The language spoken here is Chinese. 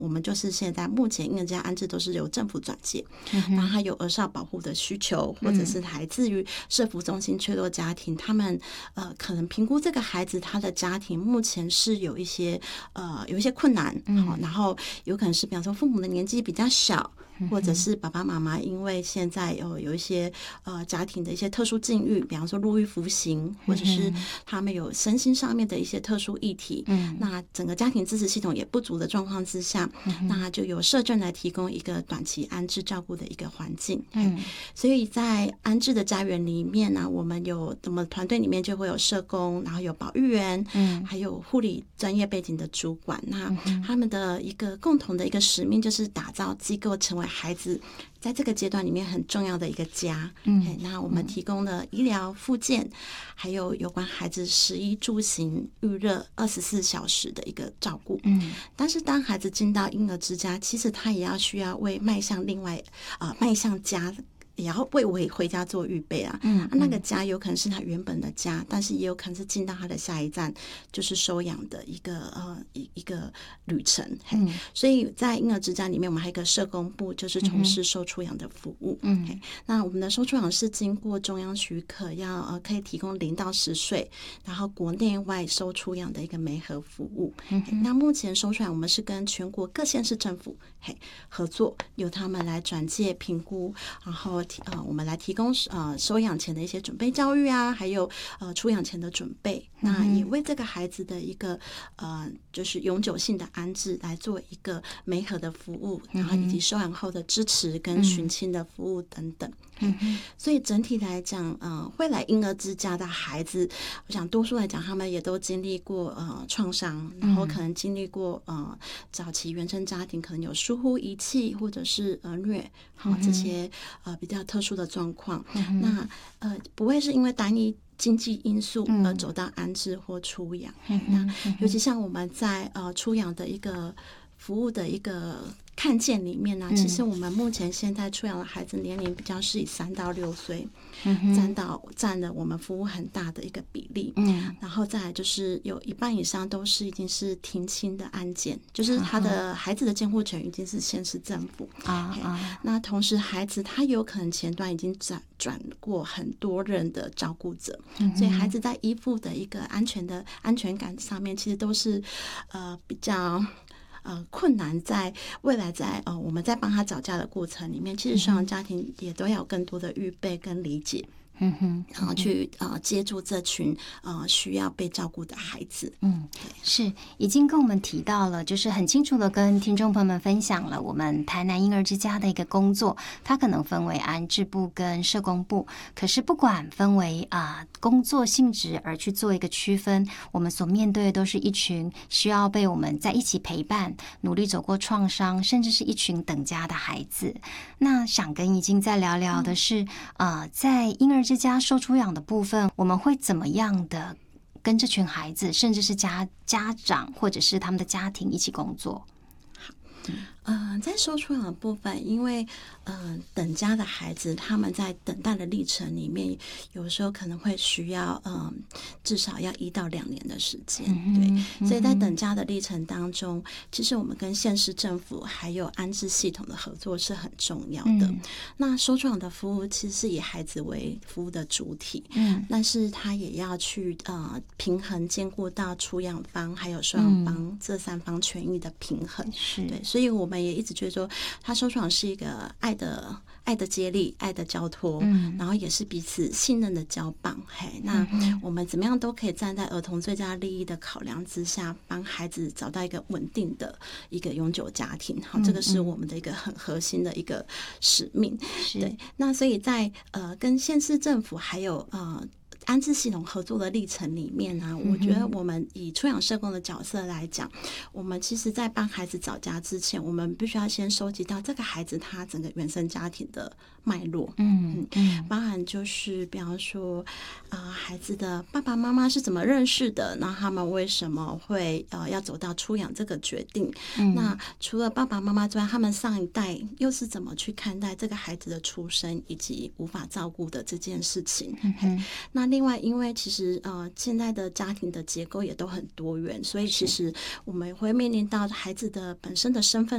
我们就是现在目前婴儿之家安置都是由政府转介，然后他有儿少保护的需求，或者是来自于社福中心缺落家庭，他们可能评估这个孩子他的家庭目前是有一些困难，然后有可能是比方说父母的年纪比较小，或者是爸爸妈妈因为现在有一些家庭的一些特殊境遇，比方说入狱服刑，或者是他们有身心上面的一些特殊议题，那整个家庭支持系统也不足的状况之下，那就由社政来提供一个短期安置照顾的一个环境。所以在安置的家园里面呢，我们团队里面就会有社工，然后有保育员，还有护理专业背景的主管，那他们的一个共同的一个使命就是打造机构成为孩子在这个阶段里面很重要的一个家。那我们提供了医疗复健，还有有关孩子食衣住行育乐24小时的一个照顾。但是当孩子进到婴儿之家，其实他也要需要为迈向家，也要为我回家做预备啊。那个家有可能是他原本的家，但是也有可能是进到他的下一站，就是收养的一个旅程。所以在婴儿之家里面，我们还有一个社工部，就是从事收出养的服务。那我们的收出养是经过中央许可，可以提供0到10岁，然后国内外收出养的一个媒合服务。那目前收出养我们是跟全国各县市政府合作，由他们来转介评估，然后我们来提供收养前的一些准备教育啊，还有出养前的准备。那也为这个孩子的一个就是永久性的安置来做一个媒合的服务，然后以及收养后的支持跟寻亲的服务等等。所以整体来讲，会来婴儿之家的孩子，我想多数来讲，他们也都经历过创伤，然后可能经历过早期原生家庭可能有疏忽遗弃或者是虐，这些比较特殊的状况。那不会是因为单一经济因素而走到安置或出养。那尤其像我们在出养的一个服务的一个看见里面呢，其实我们目前现在出养的孩子年龄比较是以3到6岁占了我们服务很大的一个比例。然后再来就是有一半以上都是已经是停亲的案件，就是他的孩子的监护权已经是县市政府。那同时孩子他有可能前端已经转过很多人的照顾者，所以孩子在依附的一个安全感上面，其实都是比较困难。在未来我们在帮他找家的过程里面，其实双养家庭也都要有更多的预备跟理解，然后去接住这群需要被照顾的孩子。 是已经跟我们提到了，就是很清楚的跟听众朋友们分享了我们台南婴儿之家的一个工作，它可能分为安置部跟社工部，可是不管分为工作性质而去做一个区分，我们所面对的都是一群需要被我们在一起陪伴，努力走过创伤，甚至是一群等家的孩子。那想跟已经再聊聊的是在婴儿之家收出养的部分，我们会怎么样的跟这群孩子，甚至是家长或者是他们的家庭一起工作？ 在收出养的部分，因为等家的孩子他们在等待的历程里面，有时候可能会需要至少要1到2年的时间。对，所以在等家的历程当中，其实我们跟县市政府还有安置系统的合作是很重要的。那收出养的服务其实是以孩子为服务的主体，但是他也要去平衡兼顾到出养方还有收养方这3方权益的平衡。对，所以我们也一直觉得说，他收出养是一个爱的接力，爱的交托，然后也是彼此信任的交棒。那我们怎么样都可以站在儿童最佳利益的考量之下，帮孩子找到一个稳定的一个永久家庭。这个是我们的一个很核心的一个使命。对，那所以在跟县市政府还有安置系统合作的历程里面呢，我觉得我们以出养社工的角色来讲，我们其实在帮孩子找家之前，我们必须要先收集到这个孩子他整个原生家庭的脉络。包含就是比方说孩子的爸爸妈妈是怎么认识的，那他们为什么会要走到出养这个决定。那除了爸爸妈妈之外，他们上一代又是怎么去看待这个孩子的出生以及无法照顾的这件事情。那另外因为其实现在的家庭的结构也都很多元，所以其实我们会面临到孩子的本身的身份